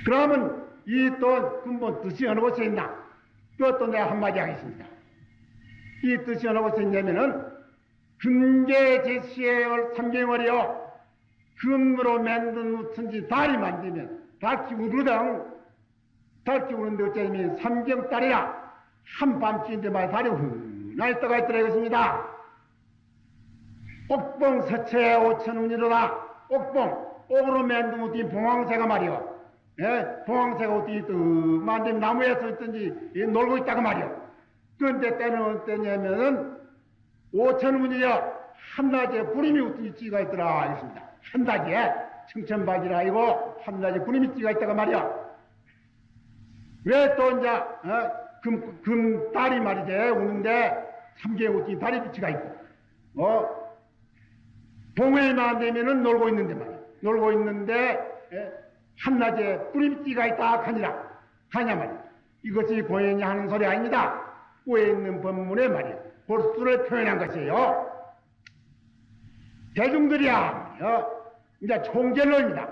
그러면 이 또 근본 뜻이 어느 곳에 있나? 그것도 내가 한마디 하겠습니다. 이 뜻이 어느 곳에 있냐면은 금계 제시의 삼경월이요. 금으로 만든 무슨지 달이 만들면 달 기우르당 달 기우는데 어쩌면 삼경달이라 한밤중인데 말 달이 날 때가 있더라 이것입니다. 옥봉 서체 오천운이로다. 옥으로 만든 어떤 봉황새가 말이요. 예? 봉황새가 어떻게 또 만든 나무에서 있든지 놀고 있다고 말이요. 그런데 때는 어떠냐면은 오천운이요. 한낮에 구름이 어떻게 찌가 있더라 이것입니다. 한낮에 청천박이라 아니고 한낮에 구름이 찌가 있다고 말이요. 왜 또 이제 달이 말이지 우는데 삼계에 어떻게 달이 빛이가 있고 봉해만 되면은 놀고 있는데 말이야. 놀고 있는데 한낮에 구름띠가 있다 하냐 말이야. 이것이 고인이 하는 소리 아닙니다. 꼬에 있는 법문에 말이야. 볼수를 표현한 것이에요. 대중들이야 이제 총결론입니다.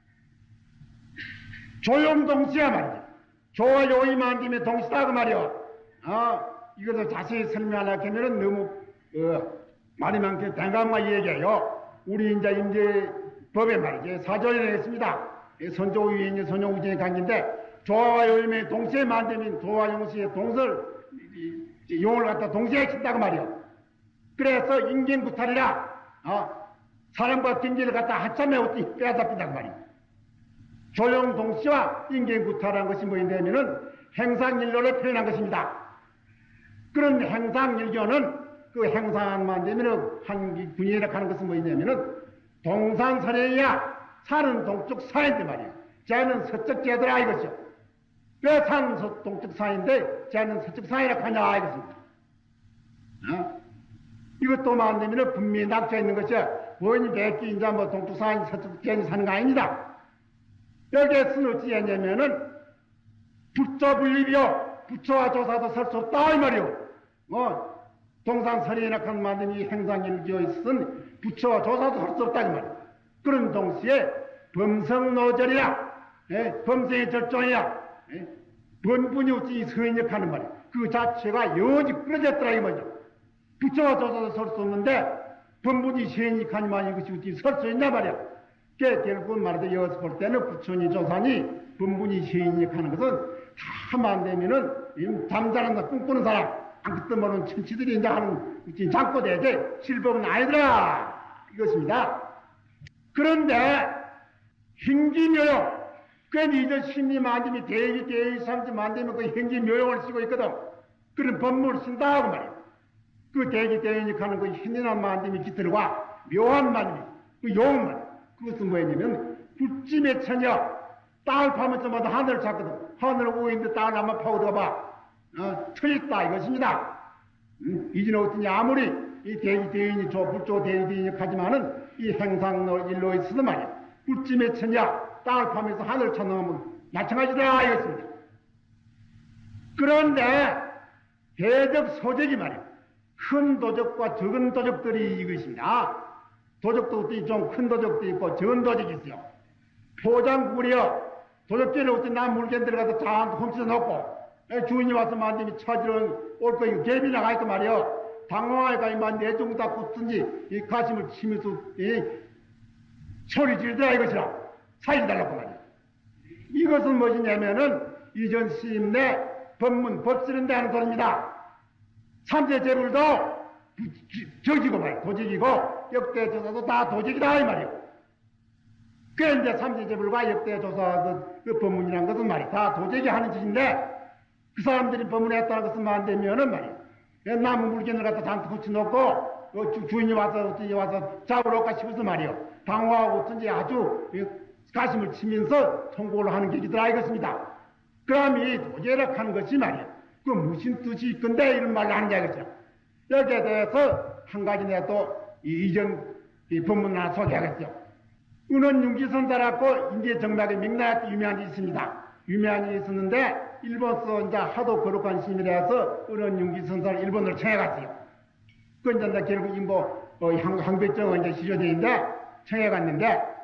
조용동시야 말이야. 조와 요이만 되면 동시다 그 말이야. 이것을 자세히 설명하려고 하면은 너무 말이 많게 단감만 얘기해요. 우리 이제 임제법에 말이지 사조례를 했습니다. 선조위인이 선용우진의 관계인데 조와 요임의 동시에 만들면 조와 용시의 동설 용을 갖다 동시에 친다고 말이요. 그래서 인견구탈이라 사람과 경계를 갖다 하참에 어떻게 빼앗았다고 말이요. 조용동시와 인견구탈한 것이 뭐냐면은 행상일교를 표현한 것입니다. 그런 행상일교는 그 행상만 되면은 한 군인이라 하는 것은 뭐냐면은 동산서래야 사는 동쪽 사인데 말이야. 쟤는 서쪽 제더라 이것이요. 왜 사는 동쪽 사인데 쟤는 서쪽 사이라 하냐 이것입니다. 이것도만 되면은 분명히 낙져 있는 것이야. 본인이 백기 이제 뭐 동쪽 사인 서쪽 제니 사는 거 아닙니다. 여기에서는 어찌 했냐면은 부처 분립이요. 부처와 조사도 설 수 없다 이 말이요. 동산설이나 한 만듦이 행상일교에 있은 부처와 조사도 설 수 없다 이 말이요. 그런 동시에 범성노절이야. 범성의 절종이야. 번분이 어찌 서인역하는 말이야. 그 자체가 여지 끊어졌더라 이 말이죠. 부처와 조사도 설 수 없는데 번분이 서인역하니만 이것이 어찌 설 수 있냐 말이야. 결국은 말하자 여기서 볼 때는 부처니 조사니 번분이 서인역하는 것은 다만 되면은 잠자는 거 꿈꾸는 사람 안 그때 모르는 천치들이 이제 하는 잠꼬대게 실법은 아니더라 이것입니다. 그런데 행기묘용 괜히 이제 심리 만듦이 대위 삼지 만들면 그 행기묘용을 쓰고 있거든. 그런 법문을 쓴다 하고 말이야. 그 대위니 하는 그 현연한 만듦이 깃들과 묘한 만듦이 그 용만 그것은 뭐냐면 굴찜의 처녀 땅을 파면 저마다 하늘을 찾거든. 하늘을 오인데 땅을 한번 파고 들어가 봐. 틀렸다 이것입니다. 이제는 어떠냐 아무리 이 대인이 불조 대인이 하지만은 이 행상로 일로 있어도 말이야. 굴찜의 처녀 땅을 파면서 하늘을 찾는 마찬가지다 이것입니다. 그런데 대적 소적이 말이야. 큰 도적과 적은 도적들이 이것입니다. 도적도 좀 큰 도적도 있고 적은 도적이 있어요. 포장구리여 도적질을 어떤 남 물건 들어가서 잔뜩 훔쳐 놓고 주인이 와서 만들면 찾으러 올 거예요. 개비 나가 있고 말이요. 당황하니까 이만 내중 다 굳든지 이 가슴을 치면서 소리 지르더라 이것이라 살려달라고 말이야. 이것은 무엇이냐면은 이전 시임내 법문 법쓰는데 하는 소리입니다. 삼재 재물도 저지고 말이야. 도적이고 역대 조사도 다 도적이다 이 말이요. 그런데 삼재 재물과 역대 조사 그 법문이란 것은 말이야. 다 도적이 하는 짓인데 그 사람들이 법문했다는 것은 안 되면은 말이야. 나무 물건을 갖다 잔뜩 붙여놓고 주인이 와서 잡으러 올까 싶어서 말이요. 당황하고 어쩐지 아주 가슴을 치면서 통곡을 하는 계기더라 이것입니다. 그럼 이 도제락 하는 것이 말이야. 그 무슨 뜻이 있건데 이런 말을 하느냐 이거죠. 여기에 대해서 한 가지 내가 또 이전 법문 하나 소개하겠죠. 은원융기선사라고 인제정맥의 명나라 유명한 게 있습니다. 유명한 게 있었는데 일본서 이제 하도 거룩한 스님이라서 은원융기선사를 일본으로 청해갔어요. 그 이제 결국 항백정은 이제 시조대인데 청해갔는데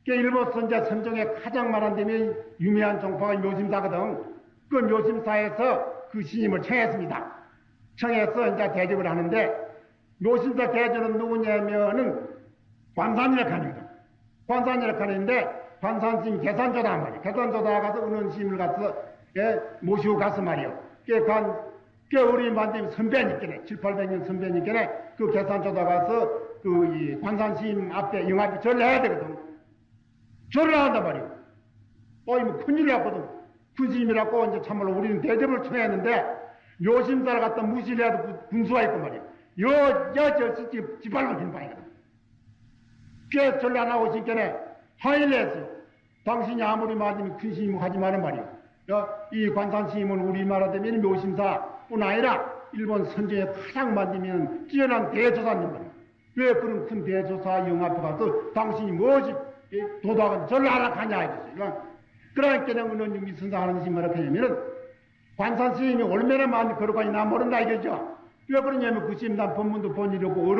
일본 선제 선종에 가장 많은 데면 유명한 종파가 묘심사거든. 그 묘심사에서 그 스님을 청했습니다. 청해서 이제 대접을 하는데, 묘심사 대접은 누구냐면은 관산이라고 하거든. 관산이라고 하는데, 관산 스님 계산조다 한 말이야. 계산조다 가서 은원 스님을 가서 모시고 가서 말이요. 꽤 우리 만들면 선배니께네, 7, 800년 선배니께네, 그 계산조다 가서 이 관산 스님 앞에 영합이 절을 해야 되거든. 절을 한단 말이요. 뭐 큰일이 났거든. 큰 스님이라고 이제 참말로 우리는 대접을 청했는데, 묘심사를 갖다 무시를 해도 군수가 있단 말이야. 저 지발로 긴 바이거든. 꽤 절을 안 하고 있으니까 항의를 했어요. 당신이 아무리 맞으면 큰 스님 하지 마는 말이야. 이 관산 스님은 우리나라 되면 묘심사뿐 아니라 일본 선조에 가장 만들면 뛰어난 대조사님 말이야. 왜 그런 큰 대조사 영 앞에 가서 당신이 무엇이 도덕은 절을 하라 하냐 이거죠. 그러니까 은원중 미선사 하는 스님 뭐라고 하냐면은 관산 스님이 얼마나 많이 걸어가니 나 모른다 이거죠. 왜 그러냐면 그 스님 난 법문도 본 일이 없고